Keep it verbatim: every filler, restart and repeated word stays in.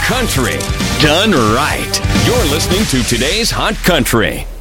country done right. You're listening to Today's Hot Country.